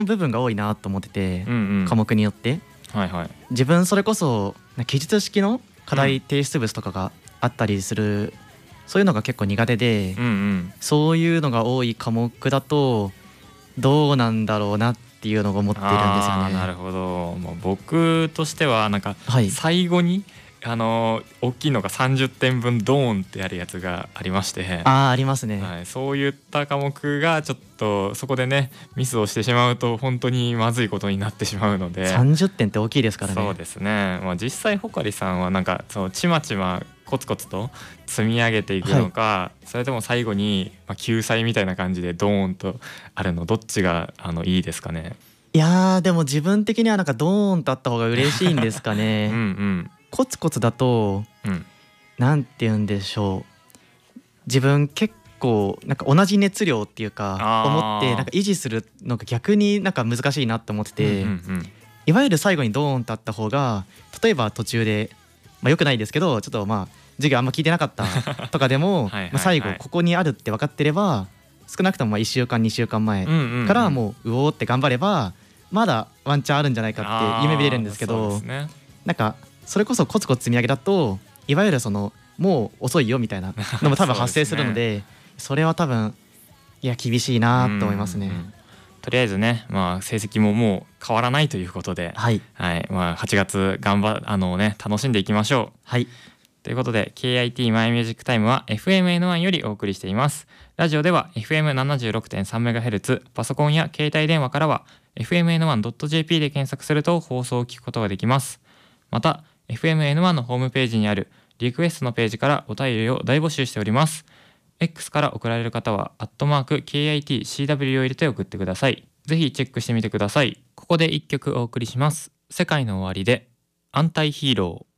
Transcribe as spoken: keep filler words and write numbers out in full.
部分が多いなと思ってて、 うんうん、 科目によってはいはい、 自分それこそ記述式の課題提出物とかがあったりする、うん、そういうのが結構苦手で、 うんうん、そういうのが多い科目だとどうなんだろうなっていうのが思ってるんですよね。 あーなるほど。もう僕としてはなんか最後に、はい、あの大きいのがさんじゅってんぶんドーンってやるやつがありまして、 あーありますね、 はい、そういった科目がちょっとそこでねミスをしてしまうと本当にまずいことになってしまうので、 さんじゅってんって大きいですからね。 そうですね、まあ、実際ほかりさんはなんかそうちまちまコツコツと積み上げていくのか、はい、それとも最後に救済みたいな感じでドーンとあるの、どっちがあのいいですかね。 いやーでも自分的にはなんかドーンとあった方が嬉しいんですかねうん、うん、 コツコツだと、うん、なんて言うんでしょう、自分結構なんか同じ熱量っていうか思ってなんか維持するのが逆になんか難しいなって思ってて、うんうんうん、いわゆる最後にドーンとあった方が、例えば途中で、まあ、よくないですけどちょっとまあ授業あんま聞いてなかったとかでもはいはい、はい、まあ、最後ここにあるって分かってれば少なくともまあいっしゅうかんにしゅうかんまえからもううおーって頑張ればまだワンチャンあるんじゃないかって夢見れるんですけど、ね、なんかそれこそコツコツ積み上げだといわゆるそのもう遅いよみたいなのも多分発生するのでそれは多分いや厳しいなと思いますね。うんうん、 とりあえずね、まあ、成績ももう変わらないということで、はいはい、まあ、はちがつ頑張あの、ね、楽しんでいきましょう。 はい、 ということで ケーアイティー マイミュージックタイムは エフエムエヌワン よりお送りしています。ラジオでは エフエムななじゅうろくてんさんメガヘルツ、パソコンや携帯電話からは エフエムエヌワンドットジェーピー で検索すると放送を聞くことができます。また エフエムエヌワン のホームページにあるリクエストのページからお便りを大募集しております。 X から送られる方はアットマーク ケーアイティーシーダブリュー を入れて送ってください。ぜひチェックしてみてください。ここでいっきょくお送りします。世界の終わりでアンタイヒーロー。